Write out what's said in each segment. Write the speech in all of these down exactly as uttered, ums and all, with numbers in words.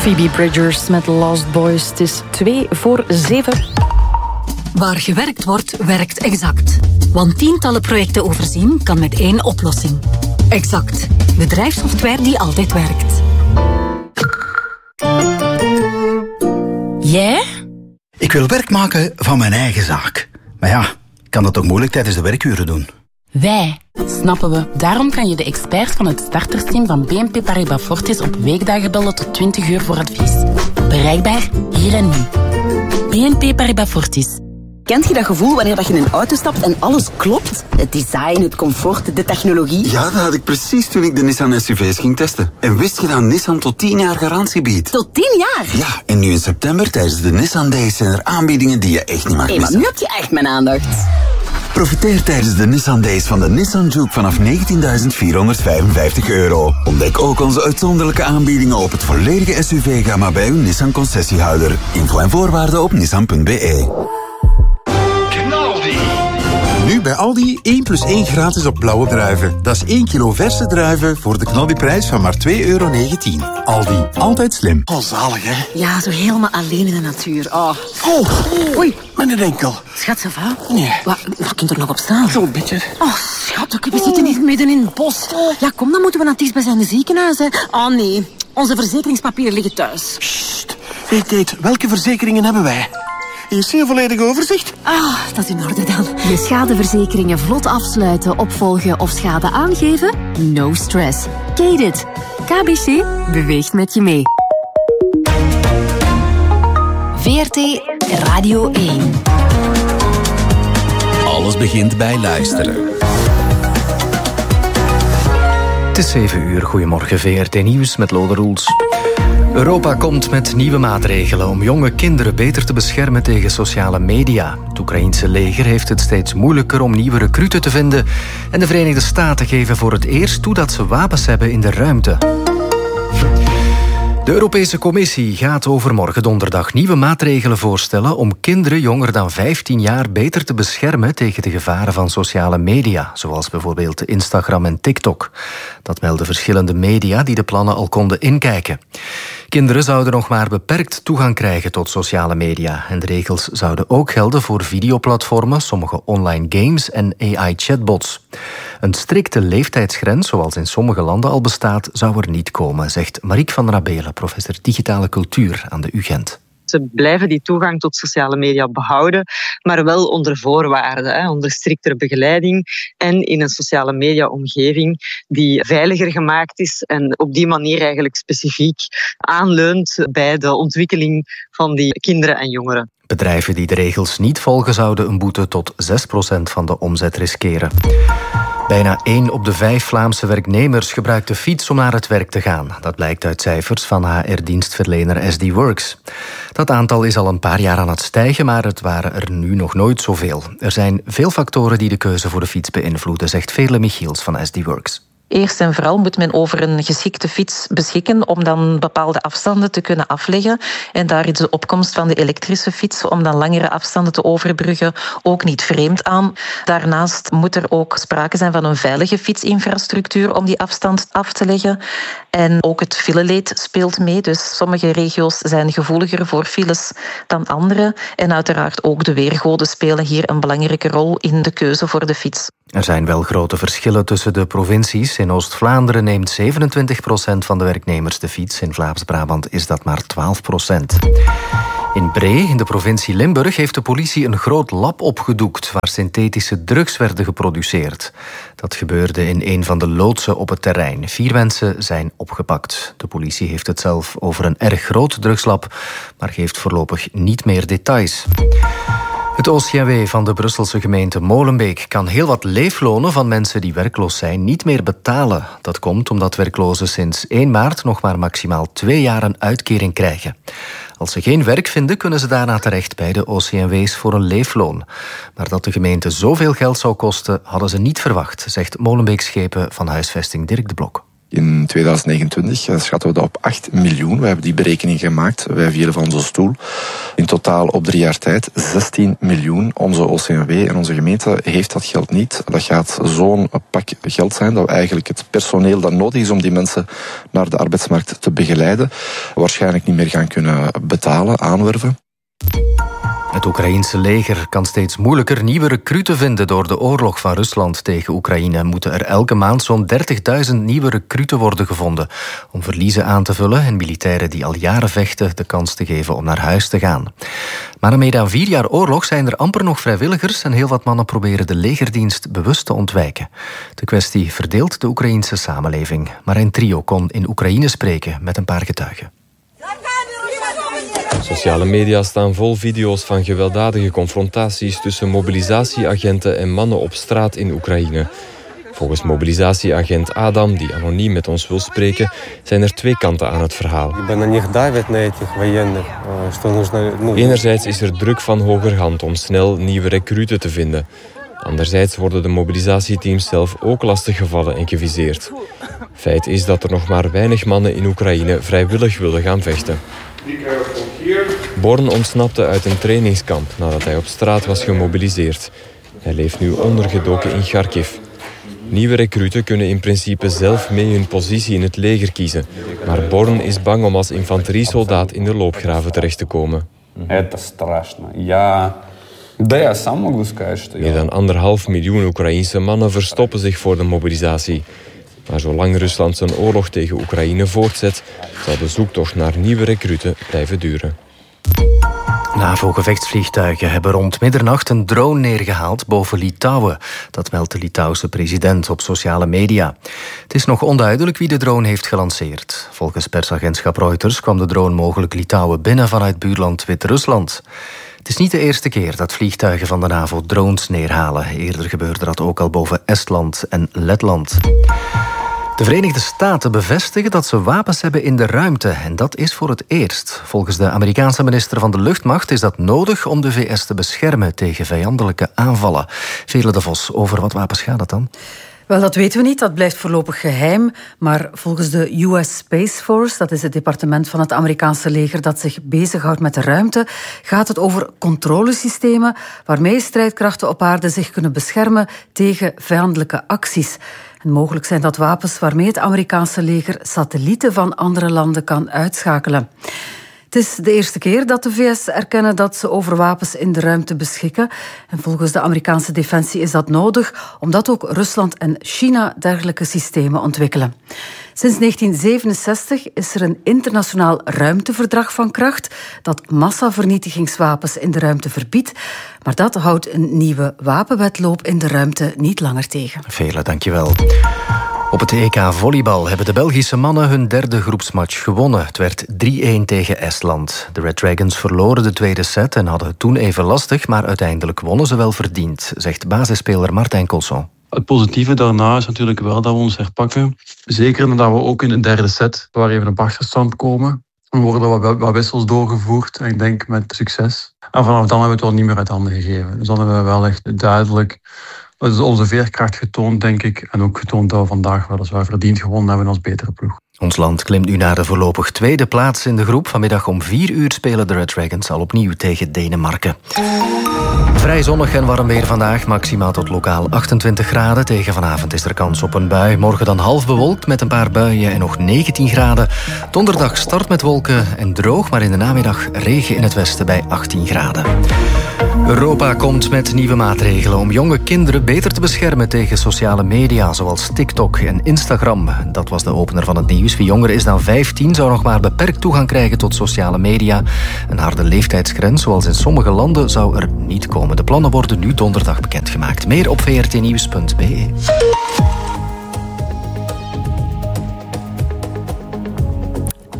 Phoebe Bridgers met Lost Boys. Het is twee voor zeven. Waar gewerkt wordt, werkt Exact. Want tientallen projecten overzien kan met één oplossing. Exact. Bedrijfssoftware die altijd werkt. Jij? Ik wil werk maken van mijn eigen zaak. Maar ja, ik kan dat ook moeilijk tijdens de werkuren doen. Wij, snappen we. Daarom kan je de experts van het startersteam van B N P Paribas Fortis op weekdagen bellen tot twintig uur voor advies. Bereikbaar hier en nu. B N P Paribas Fortis. Kent je dat gevoel wanneer je in een auto stapt en alles klopt? Het design, het comfort, de technologie. Ja, dat had ik precies toen ik de Nissan S U V's ging testen. En wist je dat Nissan tot tien jaar garantie biedt? Tot tien jaar? Ja, en nu in september tijdens de Nissan Days zijn er aanbiedingen die je echt niet mag hey, missen. maar nu heb je echt mijn aandacht. Profiteer tijdens de Nissan Days van de Nissan Juke vanaf negentienduizend vierhonderdvijfenvijftig euro. Ontdek ook onze uitzonderlijke aanbiedingen op het volledige S U V-gamma bij uw Nissan concessiehouder. Info en voorwaarden op nissan punt b e. Nu bij Aldi één plus één gratis op blauwe druiven. Dat is één kilo verse druiven voor de knaldiprijs van maar twee euro negentien. Aldi, altijd slim. Oh, zalig, hè? Ja, zo helemaal alleen in de natuur. Oh, oh. Oei, mijn enkel. Schat, ça va? Nee. Wat, je kunt er nog op staan. Zo'n beetje. Oh, schat, we zitten hier midden in het bos. Ja, kom, dan moeten we naar het dichtstbijzijnde ziekenhuis, hè. Oh, nee. Onze verzekeringspapieren liggen thuis. Sst. Hey, Kate, welke verzekeringen hebben wij? Hier zie je een volledig overzicht. Ah, dat is in orde dan. Je schadeverzekeringen vlot afsluiten, opvolgen of schade aangeven? No stress. Kate it. K B C beweegt met je mee. V R T Radio één. Alles begint bij luisteren. Het is zeven uur. Goedemorgen, V R T Nieuws met Lode Roels. Europa komt met nieuwe maatregelen om jonge kinderen beter te beschermen tegen sociale media. Het Oekraïense leger heeft het steeds moeilijker om nieuwe recruten te vinden en de Verenigde Staten geven voor het eerst toe dat ze wapens hebben in de ruimte. De Europese Commissie gaat overmorgen donderdag nieuwe maatregelen voorstellen om kinderen jonger dan vijftien jaar beter te beschermen tegen de gevaren van sociale media, zoals bijvoorbeeld Instagram en TikTok. Dat melden verschillende media die de plannen al konden inkijken. Kinderen zouden nog maar beperkt toegang krijgen tot sociale media en de regels zouden ook gelden voor videoplatformen, sommige online games en A I-chatbots. Een strikte leeftijdsgrens, zoals in sommige landen al bestaat, zou er niet komen, zegt Marieke van der Abelen, professor digitale cultuur aan de U Gent. Ze blijven die toegang tot sociale media behouden, maar wel onder voorwaarden, hè, onder striktere begeleiding en in een sociale media-omgeving die veiliger gemaakt is en op die manier eigenlijk specifiek aanleunt bij de ontwikkeling van die kinderen en jongeren. Bedrijven die de regels niet volgen zouden een boete tot zes procent van de omzet riskeren. Bijna één op de vijf Vlaamse werknemers gebruikt de fiets om naar het werk te gaan. Dat blijkt uit cijfers van H R-dienstverlener S D Works. Dat aantal is al een paar jaar aan het stijgen, maar het waren er nu nog nooit zoveel. Er zijn veel factoren die de keuze voor de fiets beïnvloeden, zegt Veerle Michiels van S D Works. Eerst en vooral moet men over een geschikte fiets beschikken om dan bepaalde afstanden te kunnen afleggen. En daar is de opkomst van de elektrische fiets om dan langere afstanden te overbruggen ook niet vreemd aan. Daarnaast moet er ook sprake zijn van een veilige fietsinfrastructuur om die afstand af te leggen. En ook het fileleed speelt mee, dus sommige regio's zijn gevoeliger voor files dan andere. En uiteraard ook de weergoden spelen hier een belangrijke rol in de keuze voor de fiets. Er zijn wel grote verschillen tussen de provincies. In Oost-Vlaanderen neemt zevenentwintig procent van de werknemers de fiets. In Vlaams-Brabant is dat maar twaalf procent. In Bree, in de provincie Limburg, heeft de politie een groot lab opgedoekt waar synthetische drugs werden geproduceerd. Dat gebeurde in een van de loodsen op het terrein. Vier mensen zijn opgepakt. De politie heeft het zelf over een erg groot drugslab, maar geeft voorlopig niet meer details. Het O C M W van de Brusselse gemeente Molenbeek kan heel wat leeflonen van mensen die werkloos zijn niet meer betalen. Dat komt omdat werklozen sinds één maart nog maar maximaal twee jaar een uitkering krijgen. Als ze geen werk vinden, kunnen ze daarna terecht bij de O C M W's voor een leefloon. Maar dat de gemeente zoveel geld zou kosten, hadden ze niet verwacht, zegt Molenbeek Schepen van huisvesting Dirk de Blok. In tweeduizend negenentwintig schatten we dat op acht miljoen. We hebben die berekening gemaakt. Wij vielen van onze stoel. In totaal op drie jaar tijd zestien miljoen. Onze O C M W en onze gemeente heeft dat geld niet. Dat gaat zo'n pak geld zijn dat we eigenlijk het personeel dat nodig is om die mensen naar de arbeidsmarkt te begeleiden, waarschijnlijk niet meer gaan kunnen betalen, aanwerven. Het Oekraïense leger kan steeds moeilijker nieuwe recruten vinden door de oorlog van Rusland tegen Oekraïne. Moeten er elke maand zo'n dertigduizend nieuwe recruten worden gevonden om verliezen aan te vullen en militairen die al jaren vechten de kans te geven om naar huis te gaan. Maar na meer dan vier jaar oorlog zijn er amper nog vrijwilligers en heel wat mannen proberen de legerdienst bewust te ontwijken. De kwestie verdeelt de Oekraïense samenleving. Marijn Trio kon in Oekraïne spreken met een paar getuigen. Sociale media staan vol video's van gewelddadige confrontaties tussen mobilisatieagenten en mannen op straat in Oekraïne. Volgens mobilisatieagent Adam, die anoniem met ons wil spreken, zijn er twee kanten aan het verhaal. Enerzijds is er druk van hogerhand om snel nieuwe recruten te vinden. Anderzijds worden de mobilisatieteams zelf ook lastiggevallen en geviseerd. Feit is dat er nog maar weinig mannen in Oekraïne vrijwillig willen gaan vechten. Born ontsnapte uit een trainingskamp nadat hij op straat was gemobiliseerd. Hij leeft nu ondergedoken in Kharkiv. Nieuwe recruten kunnen in principe zelf mee hun positie in het leger kiezen. Maar Born is bang om als infanteriesoldaat in de loopgraven terecht te komen. Meer dan anderhalf miljoen Oekraïense mannen verstoppen zich voor de mobilisatie. Maar zolang Rusland zijn oorlog tegen Oekraïne voortzet, zal de zoektocht naar nieuwe recruten blijven duren. NAVO-gevechtsvliegtuigen hebben rond middernacht een drone neergehaald boven Litouwen. Dat meldt de Litouwse president op sociale media. Het is nog onduidelijk wie de drone heeft gelanceerd. Volgens persagentschap Reuters kwam de drone mogelijk Litouwen binnen vanuit buurland Wit-Rusland. Het is niet de eerste keer dat vliegtuigen van de NAVO drones neerhalen. Eerder gebeurde dat ook al boven Estland en Letland. De Verenigde Staten bevestigen dat ze wapens hebben in de ruimte. En dat is voor het eerst. Volgens de Amerikaanse minister van de Luchtmacht is dat nodig om de V S te beschermen tegen vijandelijke aanvallen. Vele de Vos, over wat wapens gaat het dan? Wel, dat weten we niet. Dat blijft voorlopig geheim. Maar volgens de U S Space Force, dat is het departement van het Amerikaanse leger dat zich bezighoudt met de ruimte, gaat het over controlesystemen waarmee strijdkrachten op aarde zich kunnen beschermen tegen vijandelijke acties. En mogelijk zijn dat wapens waarmee het Amerikaanse leger satellieten van andere landen kan uitschakelen. Het is de eerste keer dat de V S erkennen dat ze over wapens in de ruimte beschikken. En volgens de Amerikaanse defensie is dat nodig, omdat ook Rusland en China dergelijke systemen ontwikkelen. Sinds negentien zevenenzestig is er een internationaal ruimteverdrag van kracht dat massavernietigingswapens in de ruimte verbiedt. Maar dat houdt een nieuwe wapenwetloop in de ruimte niet langer tegen. Vele, dankjewel. Op het E K volleybal hebben de Belgische mannen hun derde groepsmatch gewonnen. Het werd drie-een tegen Estland. De Red Dragons verloren de tweede set en hadden het toen even lastig, maar uiteindelijk wonnen ze wel verdiend, zegt basisspeler Martijn Colson. Het positieve daarna is natuurlijk wel dat we ons herpakken. Zeker nadat we ook in de derde set waar even op achterstand komen. Er worden wat, wat wissels doorgevoerd en ik denk met succes. En vanaf dan hebben we het wel niet meer uit handen gegeven. Dus dan hebben we wel echt duidelijk onze veerkracht getoond, denk ik. En ook getoond dat we vandaag weliswaar verdiend gewonnen hebben als betere ploeg. Ons land klimt nu naar de voorlopig tweede plaats in de groep. Vanmiddag om vier uur spelen de Red Dragons al opnieuw tegen Denemarken. Vrij zonnig en warm weer vandaag, maximaal tot lokaal achtentwintig graden. Tegen vanavond is er kans op een bui. Morgen dan half bewolkt met een paar buien en nog negentien graden. Donderdag start met wolken en droog, maar in de namiddag regen in het westen bij achttien graden. Europa komt met nieuwe maatregelen om jonge kinderen beter te beschermen tegen sociale media, zoals TikTok en Instagram. Dat was de opener van het nieuws. Wie jonger is dan vijftien zou nog maar beperkt toegang krijgen tot sociale media. Een harde leeftijdsgrens, zoals in sommige landen, zou er niet komen. De plannen worden nu donderdag bekendgemaakt. Meer op v r t nieuws punt b e.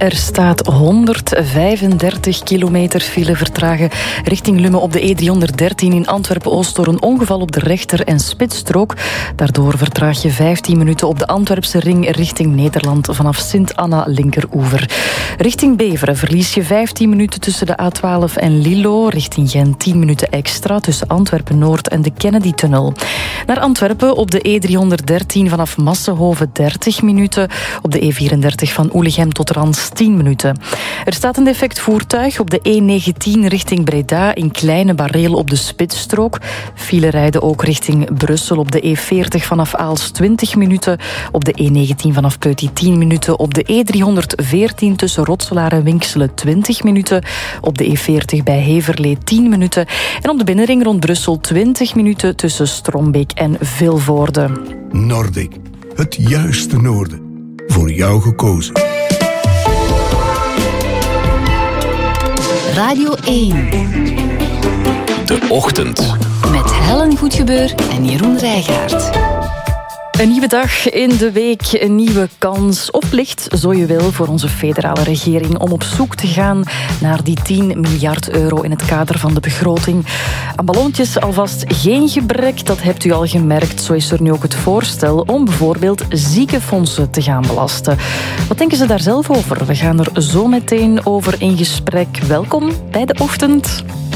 Er staat honderdvijfendertig kilometer file vertragen richting Lummen op de E driehonderddertien in Antwerpen-Oost door een ongeval op de rechter- en spitsstrook. Daardoor vertraag je vijftien minuten op de Antwerpse ring richting Nederland vanaf Sint-Anna linkeroever. Richting Beveren verlies je vijftien minuten tussen de A twaalf en Lillo. Richting Gent tien minuten extra tussen Antwerpen-Noord en de Kennedy-tunnel. Naar Antwerpen op de E driehonderddertien vanaf Massenhoven dertig minuten. Op de E vierendertig van Oelegem tot Rans tien minuten. Er staat een defect voertuig op de E negentien richting Breda in Kleine Bareel op de spitsstrook. File rijden ook richting Brussel op de E veertig vanaf Aals twintig minuten. Op de E negentien vanaf Peuty tien minuten. Op de E driehonderdveertien tussen Rotselaar en Winkselen twintig minuten. Op de E veertig bij Heverlee tien minuten. En op de binnenring rond Brussel twintig minuten tussen Strombeek en Vilvoorde. Nordic, het juiste noorden. Voor jou gekozen. Radio één. De Ochtend. Met Helen Goedgebeur en Jeroen Rijgaard. Een nieuwe dag in de week, een nieuwe kans of plicht, zo je wil, voor onze federale regering om op zoek te gaan naar die tien miljard euro in het kader van de begroting. Aan ballonnetjes alvast geen gebrek, dat hebt u al gemerkt. Zo is er nu ook het voorstel om bijvoorbeeld ziekenfondsen te gaan belasten. Wat denken ze daar zelf over? We gaan er zo meteen over in gesprek. Welkom bij De Ochtend.